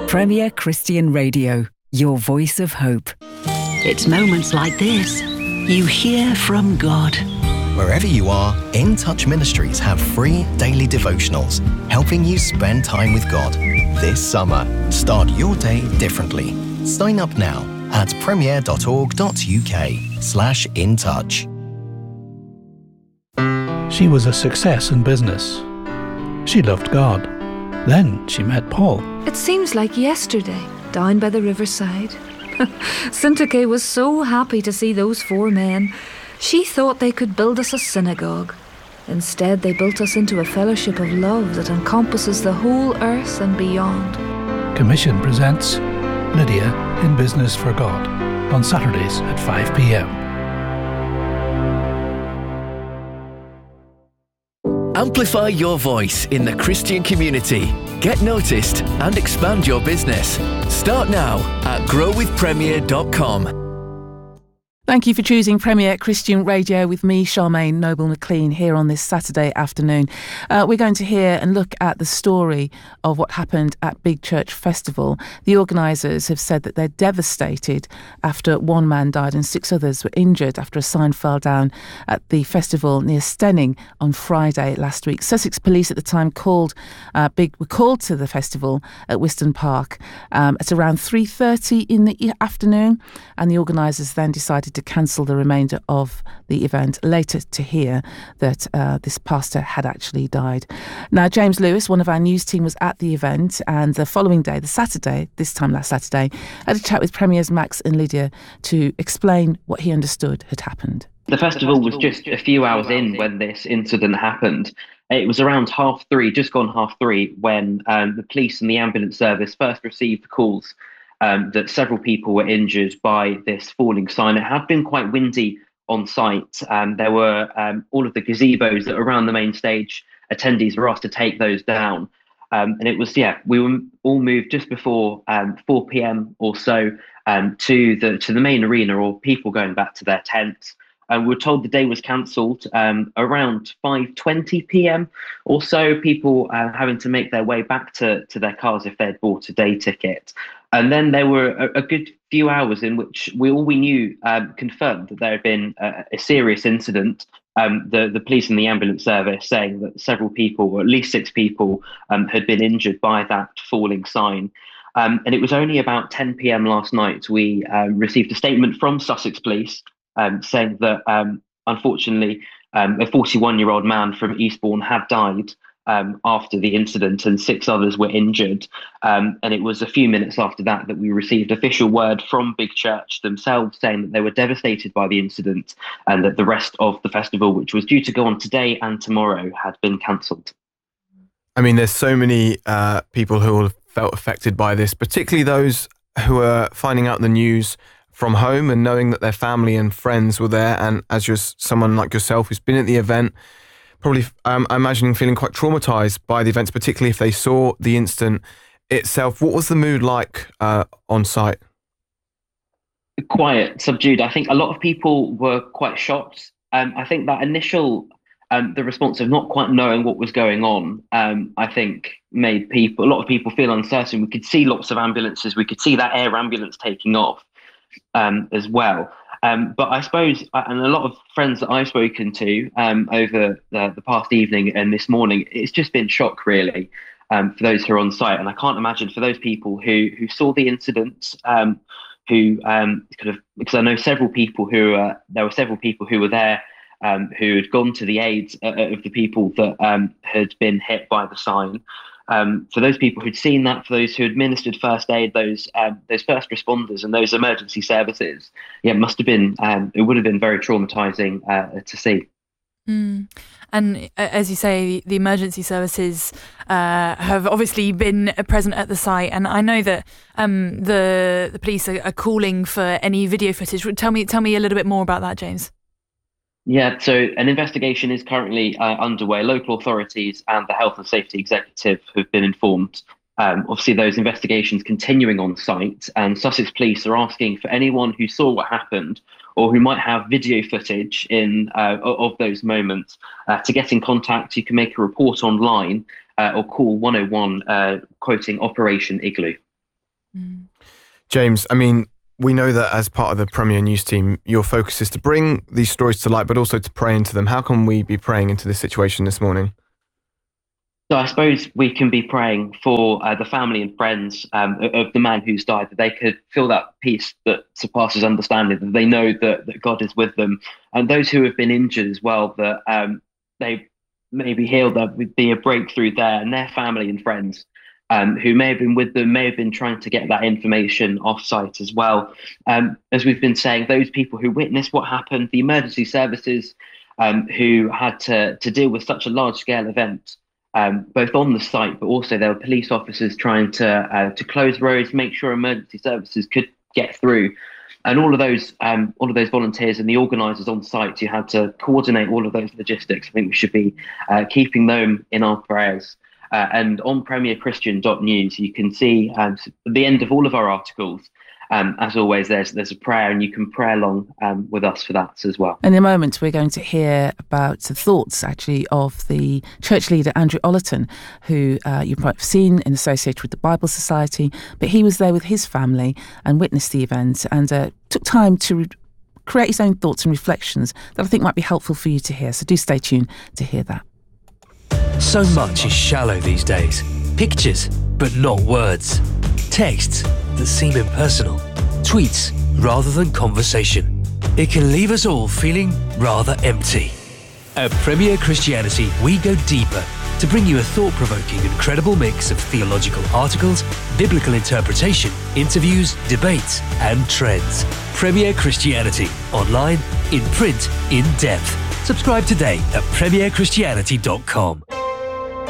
Premier Christian Radio, your voice of hope. It's moments like this you hear from God. Wherever you are, In Touch Ministries have free daily devotionals helping you spend time with God. This summer, start your day differently. Sign up now at premier.org.uk/intouch. She was a success in business. She loved God. Then she met Paul. It seems like yesterday, down by the riverside. Syntyche was so happy to see those four men. She thought they could build us a synagogue. Instead, they built us into a fellowship of love that encompasses the whole earth and beyond. Commission presents Lydia in Business for God on Saturdays at 5 p.m. Amplify your voice in the Christian community. Get noticed and expand your business. Start now at growwithpremier.com. Thank you for choosing Premier Christian Radio with me, Charmaine Noble-McLean, here on this Saturday afternoon. We're going to hear and look at the story of what happened at Big Church Festival. The organisers have said that they're devastated after one man died and 6 others were injured after a sign fell down at the festival near Stenning on Friday last week. Sussex Police at the time were called to the festival at Wiston Park at around 3:30 in the afternoon, and the organisers then decided to cancel the remainder of the event, later to hear that this pastor had actually died. Now, James Lewis, one of our news team, was at the event, and the following day, last Saturday, had a chat with Premiers Max and Lydia to explain what he understood had happened. The festival was just a few hours in when this incident happened. It was around 3:30, just gone 3:30, when the police and the ambulance service first received the calls that several people were injured by this falling sign. It had been quite windy on site. There were all of the gazebos that were around the main stage. Attendees were asked to take those down. And it was, we were all moved just before 4 p.m. or so to the main arena, or people going back to their tents. We were told the day was cancelled around 5:20 p.m. or so, people having to make their way back to their cars if they'd bought a day ticket. And then there were a good few hours in which all we knew confirmed that there had been a serious incident. The police and the ambulance service saying that several people, or at least 6 people, had been injured by that falling sign. And it was only about 10 p.m. last night we received a statement from Sussex Police saying that, unfortunately, a 41-year-old man from Eastbourne had died after the incident, and 6 others were injured. And it was a few minutes after that we received official word from Big Church themselves saying that they were devastated by the incident and that the rest of the festival, which was due to go on today and tomorrow, had been cancelled. I mean, there's so many people who have felt affected by this, particularly those who are finding out the news from home and knowing that their family and friends were there. And as you're someone like yourself who's been at the event, probably, I'm imagining, feeling quite traumatised by the events, particularly if they saw the incident itself. What was the mood like on site? Quiet, subdued. I think a lot of people were quite shocked. I think that initial, the response of not quite knowing what was going on, I think made a lot of people feel uncertain. We could see lots of ambulances. We could see that air ambulance taking off as well. But I suppose, and a lot of friends that I've spoken to over the past evening and this morning, it's just been shock, really, for those who are on site. And I can't imagine for those people who saw the incident, because I know several people there were several people who were there who had gone to the aid of the people that had been hit by the sign. For those people who'd seen that, for those who administered first aid, those first responders and those emergency services, it would have been very traumatizing to see. And as you say, the emergency services have obviously been present at the site, and I know that the police are calling for any video footage. Tell me a little bit more about that, James. Yeah, so an investigation is currently underway. Local authorities and the Health and Safety Executive have been informed. Obviously, those investigations continuing on site, and Sussex Police are asking for anyone who saw what happened or who might have video footage of those moments to get in contact. You can make a report online or call 101, quoting Operation Igloo. James, I mean, we know that as part of the Premier News team, your focus is to bring these stories to light, but also to pray into them. How can we be praying into this situation this morning? So I suppose we can be praying for the family and friends of the man who's died, that they could feel that peace that surpasses understanding, that they know that God is with them. And those who have been injured as well, that they may be healed, there would be a breakthrough there, and their family and friends who may have been with them, may have been trying to get that information off-site as well. As we've been saying, those people who witnessed what happened, the emergency services who had to deal with such a large-scale event, both on the site, but also there were police officers trying to close roads, make sure emergency services could get through. And all of those volunteers and the organisers on site who had to coordinate all of those logistics, I think we should be keeping them in our prayers. And on premierchristian.news, you can see at the end of all of our articles, as always, there's a prayer, and you can pray along with us for that as well. In a moment, we're going to hear about the thoughts, actually, of the church leader, Andrew Ollerton, who you might have seen and associated with the Bible Society, but he was there with his family and witnessed the event and took time to create his own thoughts and reflections that I think might be helpful for you to hear. So do stay tuned to hear that. So much is shallow these days. Pictures, but not words. Texts that seem impersonal. Tweets rather than conversation. It can leave us all feeling rather empty. At Premier Christianity, we go deeper to bring you a thought-provoking and credible mix of theological articles, biblical interpretation, interviews, debates, and trends. Premier Christianity. Online, in print, in depth. Subscribe today at premierchristianity.com.